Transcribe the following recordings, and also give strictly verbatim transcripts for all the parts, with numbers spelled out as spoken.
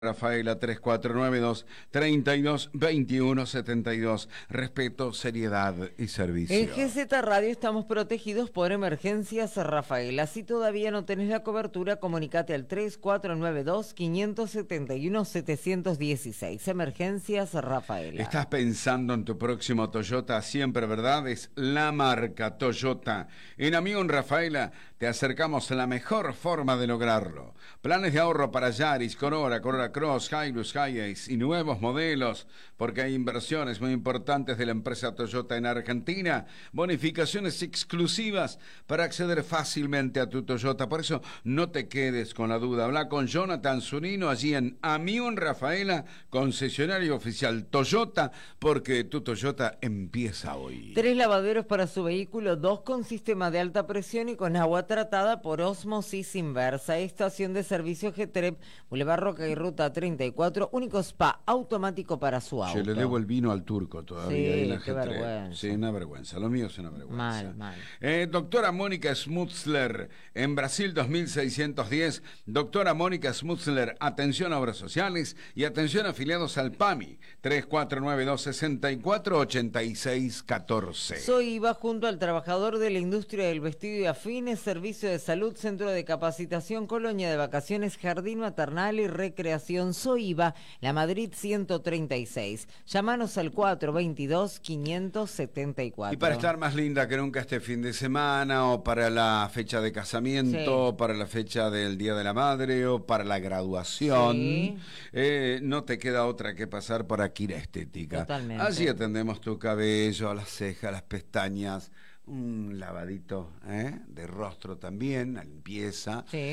Rafaela tres cuatro nueve dos, tres dos, dos uno siete dos. Respeto, seriedad y servicio. En G Z Radio estamos protegidos por Emergencias Rafaela. Si todavía no tenés la cobertura, comunicate al tres cuatro nueve dos, cinco siete uno, siete uno seis. Emergencias Rafaela. Estás pensando en tu próximo Toyota siempre, ¿verdad? Es la marca Toyota. En Amigo en Rafaela te acercamos a la mejor forma de lograrlo. Planes de ahorro para Yaris, Corolla, Corolla Cross, Hilux, Hiace y nuevos modelos, porque hay inversiones muy importantes de la empresa Toyota en Argentina, bonificaciones exclusivas para acceder fácilmente a tu Toyota. Por eso no te quedes con la duda. Habla con Jonathan Zunino allí en Amigo en Rafaela, concesionario oficial Toyota, porque tu Toyota empieza hoy. Tres lavaderos para su vehículo, dos con sistema de alta presión y con agua tratada por ósmosis inversa. Estación de servicio G T R E P, Boulevard Roca y Ruta treinta y cuatro, único spa automático para su auto. Yo le debo el vino al turco todavía. Sí, ahí en la qué G tres. vergüenza. Sí, una vergüenza. Lo mío es una vergüenza. Mal, mal. Eh, doctora Mónica Smutzler, en Brasil dos mil seiscientos diez. Doctora Mónica Smutzler, atención a obras sociales y atención a afiliados al P A M I. tres cuatro nueve dos, seis cuatro, ocho seis uno cuatro. Soy Iba junto al trabajador de la industria del vestido y afines, servicio de salud, centro de capacitación, colonia de vacaciones, jardín maternal y recreación. Soy Iba, La Madrid ciento treinta y seis. Llámanos al cuatro veintidós, quinientos setenta y cuatro. Y para estar más linda que nunca este fin de semana, o para la fecha de casamiento, sí, para la fecha del Día de la Madre, o para la graduación, sí, eh, no te queda otra que pasar por Akira Estética. Totalmente. Así atendemos tu cabello, las cejas, las pestañas, un lavadito ¿eh? de rostro también, la limpieza, sí,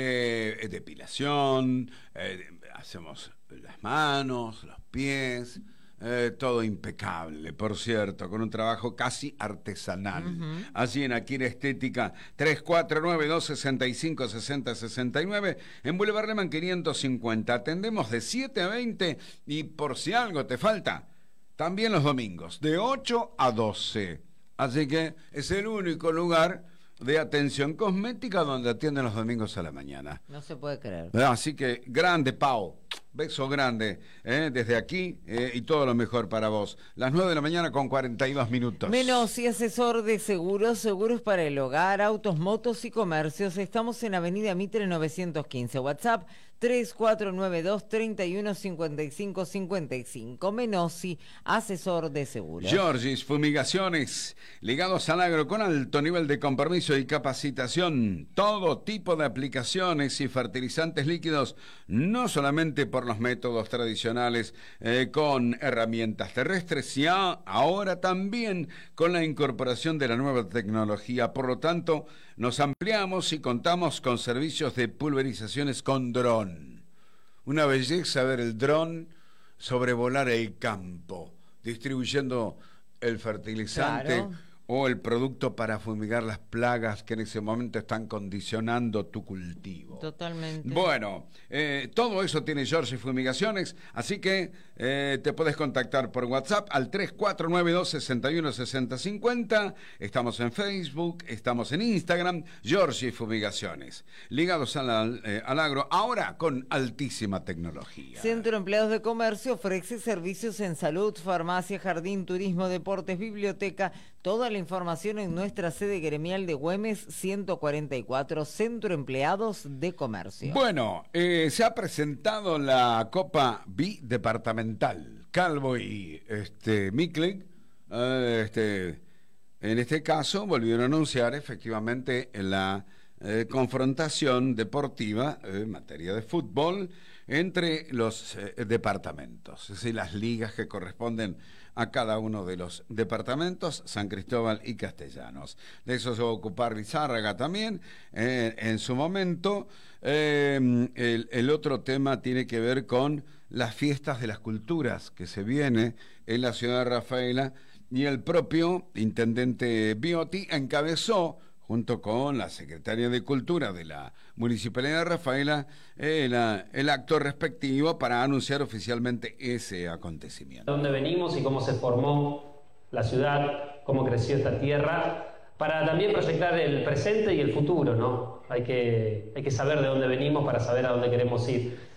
eh, depilación, eh, hacemos las manos, los pies, eh, todo impecable, por cierto, con un trabajo casi artesanal. Uh-huh. Así en Akira Estética, tres cuatro nueve dos, seis cinco, seis cero seis nueve, en Boulevard Lehmann quinientos cincuenta. Atendemos de siete a veinte y por si algo te falta, también los domingos, de ocho a doce. Así que es el único lugar de atención cosmética donde atienden los domingos a la mañana. No se puede creer. Así que grande, Pau. Beso grande eh, desde aquí eh, y todo lo mejor para vos. Las nueve de la mañana con cuarenta y dos minutos. Menossi, asesor de seguros, seguros para el hogar, autos, motos y comercios. Estamos en Avenida Mitre novecientos quince. WhatsApp tres cuatro nueve dos, tres uno cinco cinco cinco cinco. Menossi, asesor de seguros. Giorgis Fumigaciones, ligados al agro con alto nivel de compromiso y capacitación. Todo tipo de aplicaciones y fertilizantes líquidos, no solamente por los métodos tradicionales eh, con herramientas terrestres, y a, ahora también con la incorporación de la nueva tecnología. Por lo tanto, nos ampliamos y contamos con servicios de pulverizaciones con dron. Una belleza ver el dron sobrevolar el campo, distribuyendo el fertilizante, claro, o el producto para fumigar las plagas que en ese momento están condicionando tu cultivo. Totalmente. Bueno, eh, todo eso tiene Giorgis Fumigaciones, así que eh, te puedes contactar por WhatsApp al tres cuatro nueve dos, seis uno seis cero cinco cero. Estamos en Facebook, estamos en Instagram, Giorgis Fumigaciones, ligados al, eh, al agro, ahora con altísima tecnología. Centro de Empleados de Comercio ofrece servicios en salud, farmacia, jardín, turismo, deportes, biblioteca. Toda la información en nuestra sede gremial de Güemes ciento cuarenta y cuatro, Centro Empleados de Comercio. Bueno, eh, se ha presentado la Copa Bidepartamental. Calvo y este, Miklik, eh, este, en este caso, volvieron a anunciar efectivamente la eh, confrontación deportiva eh, en materia de fútbol entre los eh, departamentos, es decir, las ligas que corresponden a cada uno de los departamentos, San Cristóbal y Castellanos. De eso se va a ocupar Lizárraga también eh, en su momento. Eh, el, el otro tema tiene que ver con las fiestas de las culturas que se viene en la ciudad de Rafaela, y el propio intendente Biotti encabezó, junto con la secretaria de Cultura de la Municipalidad de Rafaela, eh, la, el acto respectivo para anunciar oficialmente ese acontecimiento. ¿De dónde venimos y cómo se formó la ciudad, cómo creció esta tierra? Para también proyectar el presente y el futuro, ¿no? Hay que, hay que saber de dónde venimos para saber a dónde queremos ir.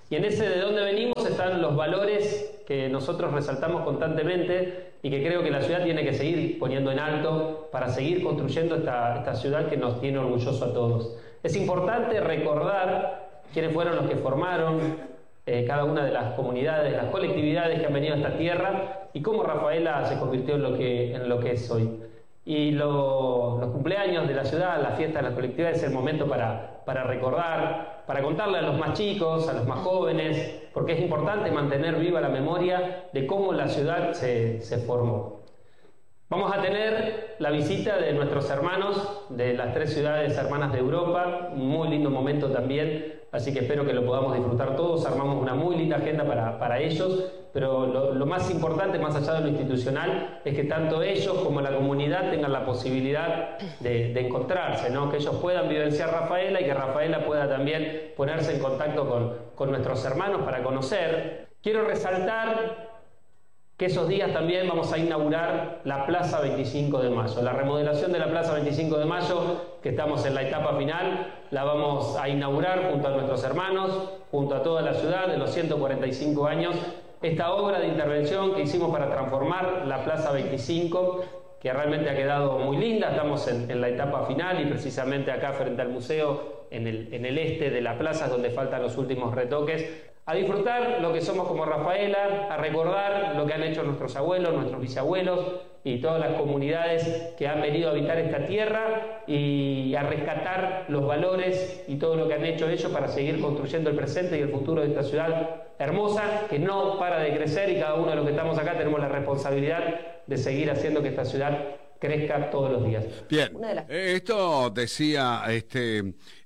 Y en ese de dónde venimos están los valores que nosotros resaltamos constantemente y que creo que la ciudad tiene que seguir poniendo en alto para seguir construyendo esta, esta ciudad que nos tiene orgullosos a todos. Es importante recordar quiénes fueron los que formaron eh, cada una de las comunidades, las colectividades que han venido a esta tierra y cómo Rafaela se convirtió en lo que, en lo que es hoy. Y lo, los cumpleaños de la ciudad, las fiestas de las colectividades es el momento para, para recordar, para contarle a los más chicos, a los más jóvenes, porque es importante mantener viva la memoria de cómo la ciudad se, se formó. Vamos a tener la visita de nuestros hermanos de las tres ciudades hermanas de Europa, un muy lindo momento también, así que espero que lo podamos disfrutar todos. Armamos una muy linda agenda para, para ellos, pero lo, lo más importante, más allá de lo institucional, es que tanto ellos como la comunidad tengan la posibilidad de, de encontrarse, ¿no? Que ellos puedan vivenciar Rafaela y que Rafaela pueda también ponerse en contacto con, con nuestros hermanos para conocer. Quiero resaltar que esos días también vamos a inaugurar la Plaza veinticinco de mayo. La remodelación de la Plaza veinticinco de mayo, que estamos en la etapa final, la vamos a inaugurar junto a nuestros hermanos, junto a toda la ciudad, de los ciento cuarenta y cinco años. Esta obra de intervención que hicimos para transformar la Plaza veinticinco, que realmente ha quedado muy linda, estamos en, en la etapa final y precisamente acá frente al museo, en el, en el este de la plaza, donde faltan los últimos retoques, a disfrutar lo que somos como Rafaela, a recordar lo que han hecho nuestros abuelos, nuestros bisabuelos y todas las comunidades que han venido a habitar esta tierra y a rescatar los valores y todo lo que han hecho ellos para seguir construyendo el presente y el futuro de esta ciudad hermosa que no para de crecer y cada uno de los que estamos acá tenemos la responsabilidad de seguir haciendo que esta ciudad crezca todos los días. Bien, las... esto decía este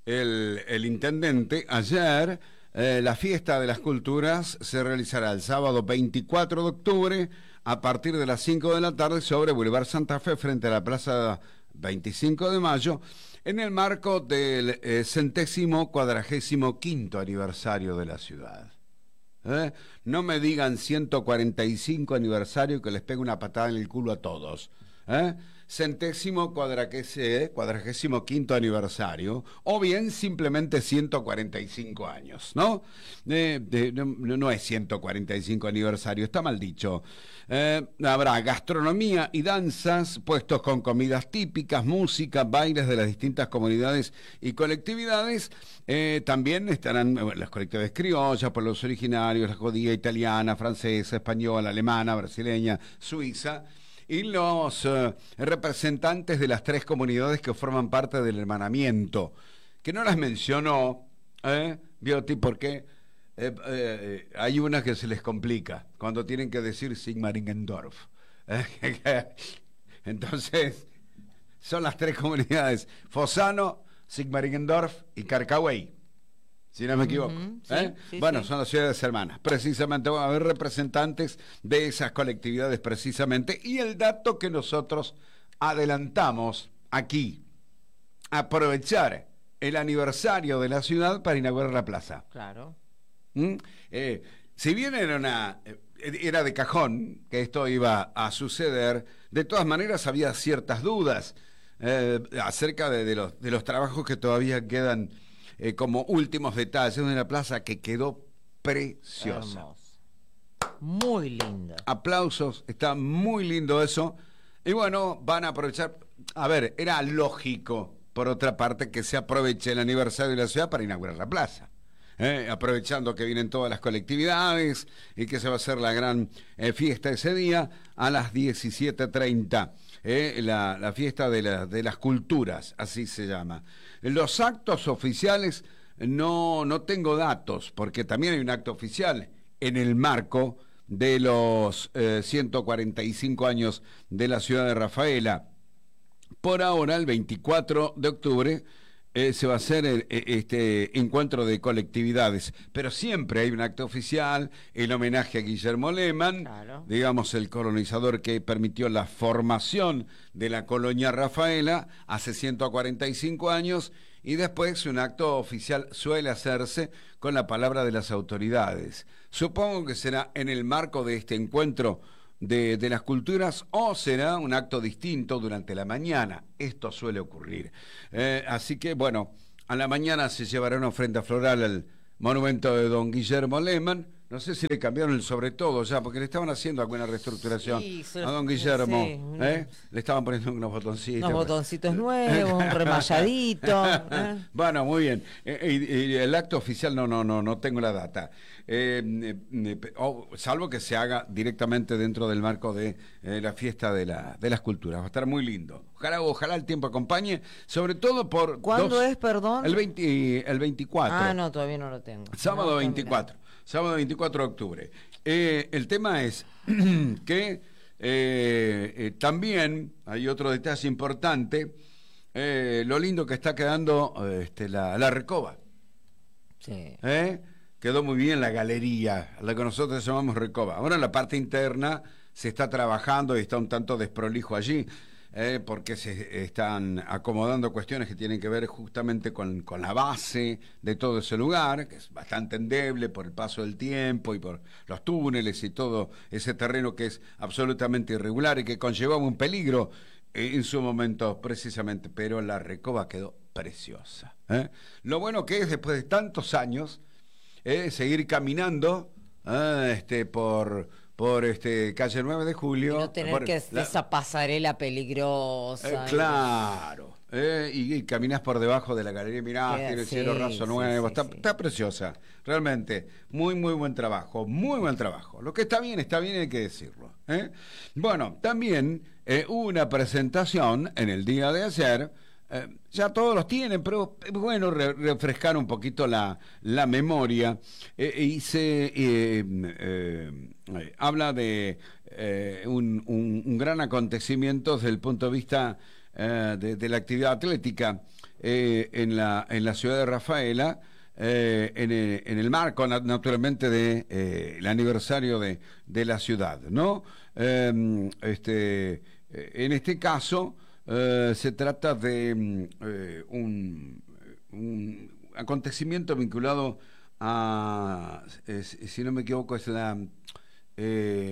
el, el intendente ayer. Eh, la fiesta de las culturas se realizará el sábado veinticuatro de octubre a partir de las cinco de la tarde sobre Boulevard Santa Fe frente a la Plaza veinticinco de mayo en el marco del eh, centésimo cuadragésimo quinto aniversario de la ciudad. ¿Eh? No me digan ciento cuarenta y cinco aniversario que les pegue una patada en el culo a todos. ¿Eh? Centésimo cuadragésimo quinto aniversario, o bien simplemente ciento cuarenta y cinco años, ¿no? Eh, de, no, no es ciento cuarenta y cinco aniversario, está mal dicho. Eh, habrá gastronomía y danzas, puestos con comidas típicas, música, bailes de las distintas comunidades y colectividades. Eh, también estarán bueno, las colectividades criollas, pueblos originarios, la judía italiana, francesa, española, alemana, brasileña, suiza, y los uh, representantes de las tres comunidades que forman parte del hermanamiento, que no las mencionó, ¿eh? Bioti, porque eh, eh, hay unas que se les complica cuando tienen que decir Sigmaringendorf. ¿Eh? Entonces, son las tres comunidades, Fossano, Sigmaringendorf y Carcawey, si no me equivoco. Uh-huh, sí, ¿Eh? sí, bueno, sí. son las ciudades hermanas. Precisamente van a haber representantes de esas colectividades precisamente. Y el dato que nosotros adelantamos aquí, aprovechar el aniversario de la ciudad para inaugurar la plaza. Claro. ¿Mm? Eh, si bien era, una, era de cajón que esto iba a suceder, de todas maneras había ciertas dudas eh, acerca de, de, los, de los trabajos que todavía quedan Eh, como últimos detalles de la plaza que quedó preciosa. Hermoso. Muy linda. Aplausos, está muy lindo eso. Y bueno, van a aprovechar, a ver, era lógico, por otra parte, que se aproveche el aniversario de la ciudad para inaugurar la plaza. Eh, aprovechando que vienen todas las colectividades y que se va a hacer la gran eh, fiesta ese día a las diecisiete treinta. Eh, la, la fiesta de, la, de las culturas, así se llama. Los actos oficiales no, no tengo datos, porque también hay un acto oficial en el marco de los eh, ciento cuarenta y cinco años de la ciudad de Rafaela. Por ahora, el veinticuatro de octubre, eh, se va a hacer el, este encuentro de colectividades, pero siempre hay un acto oficial, el homenaje a Guillermo Lehmann, claro, digamos el colonizador que permitió la formación de la colonia Rafaela hace ciento cuarenta y cinco años, y después un acto oficial suele hacerse con la palabra de las autoridades. Supongo que será en el marco de este encuentro De, de las culturas, o será un acto distinto durante la mañana. Esto suele ocurrir. Eh, así que, bueno, a la mañana se llevará una ofrenda floral al, monumento de don Guillermo Lehmann. No sé si le cambiaron el sobre todo ya, porque le estaban haciendo alguna reestructuración sí, a don Guillermo. Sí. ¿eh? Le estaban poniendo unos botoncitos. Unos botoncitos nuevos, un remalladito. ¿eh? Bueno, muy bien. Eh, y, y el acto oficial no, no, no, no tengo la data. Eh, eh, oh, salvo que se haga directamente dentro del marco de eh, la fiesta de, la, de las culturas. Va a estar muy lindo. Ojalá, ojalá el tiempo acompañe, sobre todo por... ¿Cuándo dos, es, perdón? El, veinte, el veinticuatro. Ah, no, todavía no lo tengo. Sábado no, veinticuatro. Sábado veinticuatro de octubre. Eh, el tema es que eh, eh, también hay otro detalle importante, eh, lo lindo que está quedando este, la, la Recoba. Sí. ¿Eh? Quedó muy bien la galería, la que nosotros llamamos Recoba. Ahora en la parte interna se está trabajando y está un tanto desprolijo allí. Eh, porque se están acomodando cuestiones que tienen que ver justamente con, con la base de todo ese lugar, que es bastante endeble por el paso del tiempo y por los túneles y todo ese terreno que es absolutamente irregular y que conllevaba un peligro eh, en su momento precisamente, pero la Recoba quedó preciosa. ¿eh? Lo bueno que es, después de tantos años, eh, seguir caminando eh, este, por... por este calle nueve de julio. Y no tener por, que la, esa pasarela peligrosa. Eh, claro. Eh, y, y caminás por debajo de la galería, mirás, Queda, tiene el sí, cielo raso sí, nuevo, sí, está, sí. está preciosa, realmente, muy, muy buen trabajo, muy buen trabajo. Lo que está bien, está bien, hay que decirlo. ¿eh? Bueno, también eh, hubo una presentación en el día de ayer, eh, ya todos los tienen, pero es bueno re refrescar un poquito la, la memoria, eh, y se eh, eh, eh, habla de eh, un, un, un gran acontecimiento desde el punto de vista eh, de, de la actividad atlética eh, en, la, en la ciudad de Rafaela, eh, en, el, en el marco naturalmente de eh, el aniversario de, de la ciudad, ¿no? Eh, este, en este caso eh, se trata de eh, un, un acontecimiento vinculado a, eh, si no me equivoco, es la... Eh,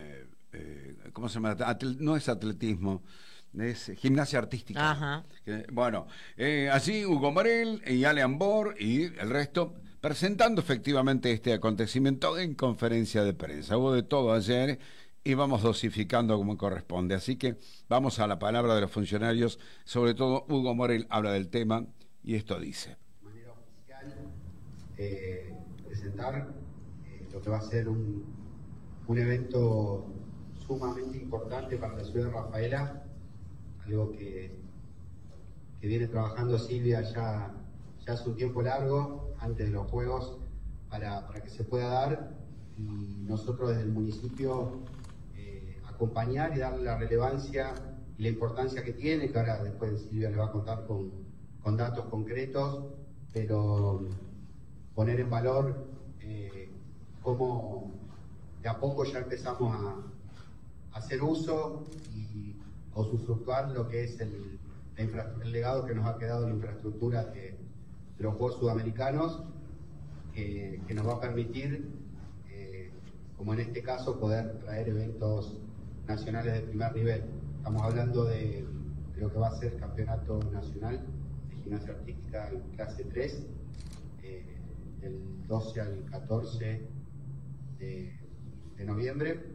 eh, ¿cómo se llama? Atle no es atletismo, es gimnasia artística. Ajá. Eh, bueno, eh, allí Hugo Morel y Ale Ambor y el resto presentando efectivamente este acontecimiento en conferencia de prensa. Hubo de todo ayer y vamos dosificando como corresponde. Así que vamos a la palabra de los funcionarios, sobre todo Hugo Morel habla del tema y esto dice. De manera oficial, eh, presentar eh, lo que va a ser un, un evento sumamente importante para la ciudad de Rafaela, algo que, que viene trabajando Silvia ya, ya hace un tiempo largo, antes de los Juegos, para, para que se pueda dar, y nosotros desde el municipio eh, acompañar y darle la relevancia y la importancia que tiene, que ahora después Silvia le va a contar con, con datos concretos, pero poner en valor eh, cómo de a poco ya empezamos a, a hacer uso y a usufructuar lo que es el, el legado que nos ha quedado en la infraestructura de, de los Juegos Sudamericanos, que, que nos va a permitir, eh, como en este caso, poder traer eventos nacionales de primer nivel. Estamos hablando de, de lo que va a ser el Campeonato Nacional de Gimnasia Artística en clase tres, eh, del doce al catorce de, de noviembre.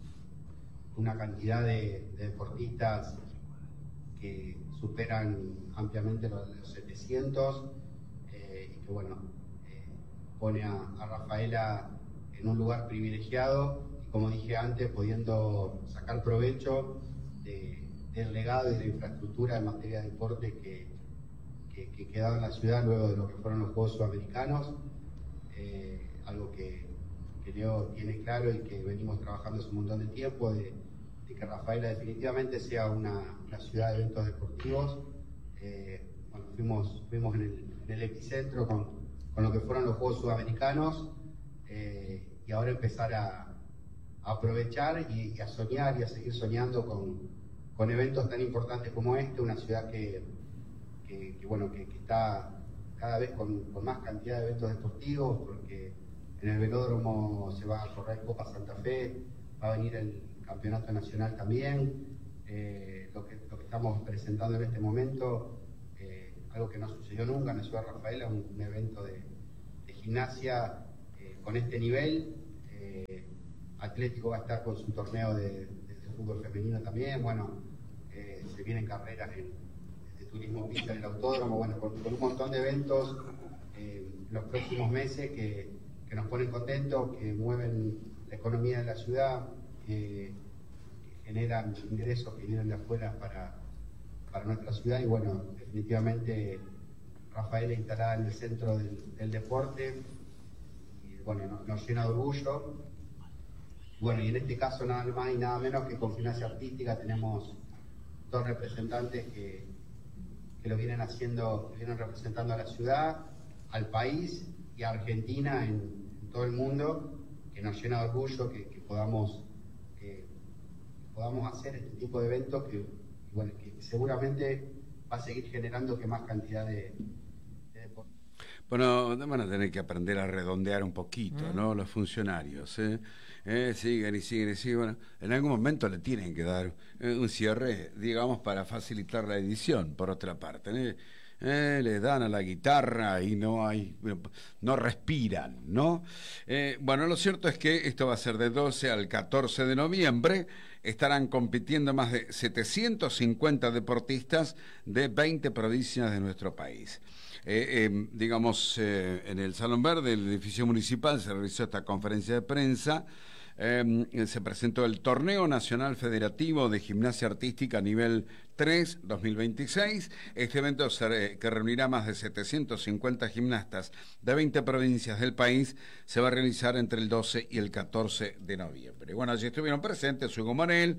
Una cantidad de, de deportistas que superan ampliamente los, los setecientos, eh, y que bueno, eh, pone a, a Rafaela en un lugar privilegiado y, como dije antes, pudiendo sacar provecho de, del legado y de la infraestructura en materia de deporte que, que, que quedaba en la ciudad luego de lo que fueron los Juegos Sudamericanos, eh, algo que, que Leo tiene claro y que venimos trabajando hace un montón de tiempo, de, de que Rafaela definitivamente sea una, una ciudad de eventos deportivos. Eh, bueno, fuimos, fuimos en, el, en el epicentro con, con lo que fueron los Juegos Sudamericanos, eh, y ahora empezar a, a aprovechar y, y a soñar y a seguir soñando con, con eventos tan importantes como este, una ciudad que, que, que bueno, que, que está cada vez con, con más cantidad de eventos deportivos, porque en el velódromo se va a correr Copa Santa Fe, va a venir el Campeonato Nacional también, eh, lo, que, lo que estamos presentando en este momento, eh, algo que no sucedió nunca en la ciudad de Rafaela, un, un evento de, de Gimnasia eh, con este nivel, eh, Atlético va a estar con su torneo de, de, de fútbol femenino también, bueno, eh, se vienen carreras en, de turismo pista en el autódromo, bueno, con, con un montón de eventos eh, los próximos meses que, que nos ponen contentos, que mueven la economía de la ciudad, que, que generan ingresos que vienen de afuera para, para nuestra ciudad, y bueno, definitivamente Rafaela instalada en el centro del, del deporte, y bueno, nos, nos llena de orgullo. Bueno, y en este caso nada más y nada menos que con Gimnasia Artística tenemos dos representantes que, que lo vienen haciendo, que vienen representando a la ciudad, al país y a Argentina en, en todo el mundo, que nos llena de orgullo que, que podamos que podamos hacer este tipo de eventos que, que, bueno, que seguramente va a seguir generando que más cantidad de, de deporte. Bueno, van a tener que aprender a redondear un poquito, mm. ¿no? Los funcionarios, ¿eh? Eh, siguen y siguen y siguen. Bueno, en algún momento le tienen que dar eh, un cierre, digamos, para facilitar la edición, por otra parte, ¿eh? Eh, le dan a la guitarra y no hay, no respiran, ¿no? Eh, bueno, lo cierto es que esto va a ser de doce al catorce de noviembre. Estarán compitiendo más de setecientos cincuenta deportistas de veinte provincias de nuestro país. Eh, eh, digamos, eh, en el Salón Verde del edificio municipal se realizó esta conferencia de prensa. Eh, se presentó el Torneo Nacional Federativo de Gimnasia Artística Nivel tres dos mil veintiséis. Este evento se, que reunirá más de setecientos cincuenta gimnastas de veinte provincias del país, se va a realizar entre el doce y el catorce de noviembre. Bueno, allí estuvieron presentes Hugo Morel,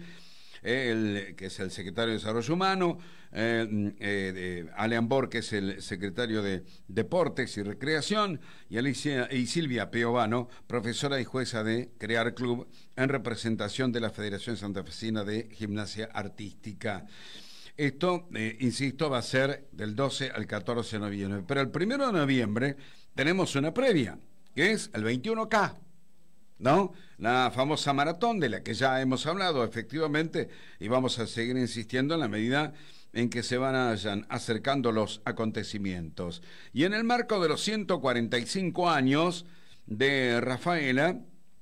El, que es el secretario de Desarrollo Humano, eh, eh, de Alean Bor, que es el secretario de Deportes y Recreación, y Alicia y Silvia Piovano, profesora y jueza de Crear Club, en representación de la Federación Santafesina de Gimnasia Artística. Esto, eh, insisto, va a ser del doce al catorce de noviembre, pero el primero de noviembre tenemos una previa, que es el veintiuno K, ¿no? La famosa maratón de la que ya hemos hablado, efectivamente, y vamos a seguir insistiendo en la medida en que se vayan acercando los acontecimientos. Y en el marco de los ciento cuarenta y cinco años de Rafaela,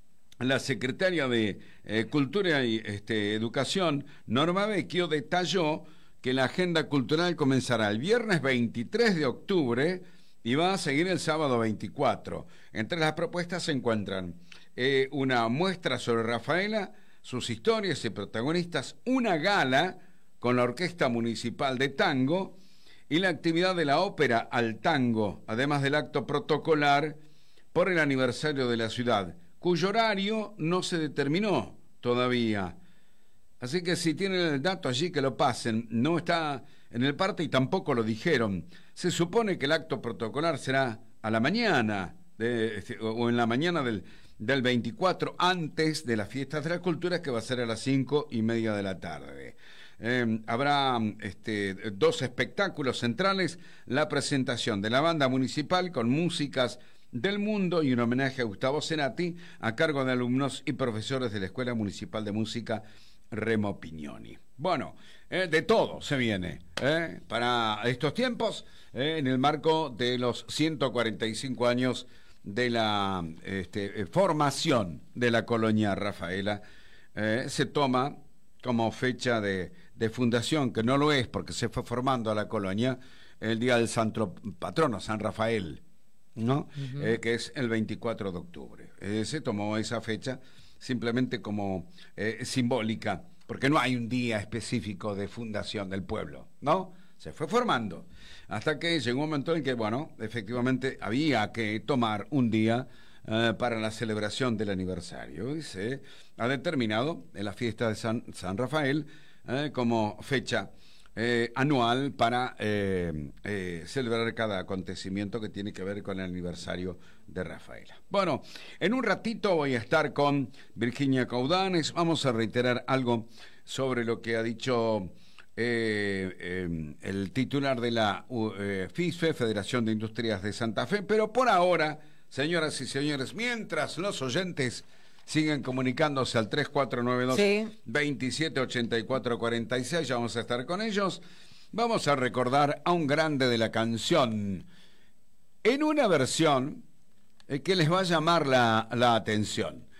la secretaria de eh, Cultura y este, Educación, Norma Vecchio, detalló que la agenda cultural comenzará el viernes veintitrés de octubre y va a seguir el sábado veinticuatro. Entre las propuestas se encuentran Eh, una muestra sobre Rafaela, sus historias y protagonistas, una gala con la Orquesta Municipal de Tango y la actividad de la ópera al tango, además del acto protocolar por el aniversario de la ciudad, cuyo horario no se determinó todavía. Así que si tienen el dato allí, que lo pasen. No está en el parte y tampoco lo dijeron. Se supone que el acto protocolar será a la mañana de, o en la mañana del del veinticuatro, antes de las fiestas de la cultura, que va a ser a las cinco y media de la tarde. Eh, habrá este, dos espectáculos centrales: la presentación de la banda municipal con músicas del mundo y un homenaje a Gustavo Cerati a cargo de alumnos y profesores de la Escuela Municipal de Música Remo Pignoni. Bueno, eh, de todo se viene eh, para estos tiempos, eh, en el marco de los ciento cuarenta y cinco años de la este, formación de la colonia Rafaela. Eh, se toma como fecha de, de fundación, que no lo es porque se fue formando a la colonia, el día del santo patrono, San Rafael, ¿no? Uh-huh. eh, que es el veinticuatro de octubre. Eh, se tomó esa fecha simplemente como eh, simbólica, porque no hay un día específico de fundación del pueblo, ¿no? Se fue formando, hasta que llegó un momento en que, bueno, efectivamente había que tomar un día eh, para la celebración del aniversario, y se ha determinado en la fiesta de San, San Rafael eh, como fecha eh, anual para eh, eh, celebrar cada acontecimiento que tiene que ver con el aniversario de Rafaela. Bueno, en un ratito voy a estar con Virginia Caudanes. Vamos a reiterar algo sobre lo que ha dicho Eh, eh, el titular de la eh, FISFE, Federación de Industrias de Santa Fe. Pero por ahora, señoras y señores, mientras los oyentes siguen comunicándose al tres cuatro nueve dos, sí. veintisiete ochenta y cuatro cuarenta y seis, ya vamos a estar con ellos, vamos a recordar a un grande de la canción en una versión eh, que les va a llamar la, la atención.